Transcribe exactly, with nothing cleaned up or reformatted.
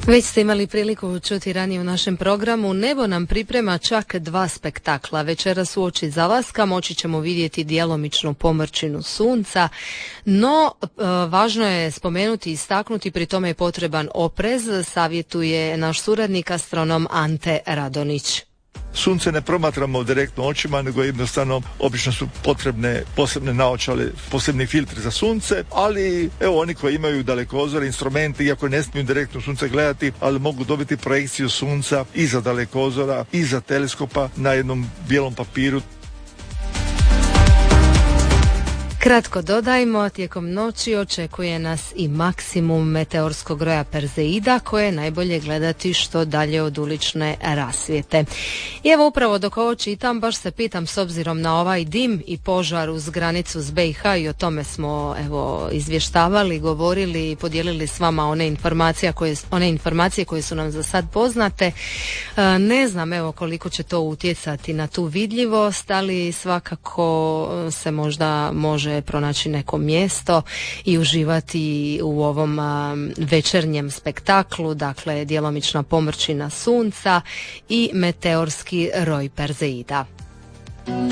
Već ste imali priliku čuti ranije u našem programu, Nebo nam priprema čak dva spektakla. Večeras u Oči zalaska moći ćemo vidjeti djelomičnu pomrčinu sunca, no e, važno je spomenuti i istaknuti, pri tome je potreban oprez, savjetuje naš suradnik astronom Ante Radonić. Sunce ne promatramo direktno očima, nego jednostavno obično su potrebne posebne naočale, posebni filtri za sunce, ali evo oni koji imaju dalekozore, instrumenti, iako ne smiju direktno sunce gledati, ali mogu dobiti projekciju sunca iza dalekozora, iza teleskopa na jednom bijelom papiru. Kratko dodajmo, tijekom noći očekuje nas i maksimum meteorskog broja Perzeida, koje je najbolje gledati što dalje od ulične rasvijete. I evo upravo dok ovo čitam, baš se pitam s obzirom na ovaj dim i požar uz granicu s be i ha, i o tome smo evo izvještavali, govorili i podijelili s vama one informacije koje, one informacije koje su nam za sad poznate. E, ne znam evo koliko će to utjecati na tu vidljivost, ali svakako se možda može pronaći neko mjesto i uživati u ovom a, večernjem spektaklu, dakle djelomična pomrčina sunca i meteorski roj Perzeida.